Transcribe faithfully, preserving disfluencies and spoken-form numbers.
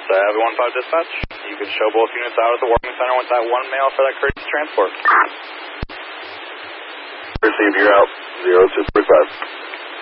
Savvy one five dispatch. You can show both units out at the warming center with that one mail for that courtesy transport. Receive, you're out. zero two three five.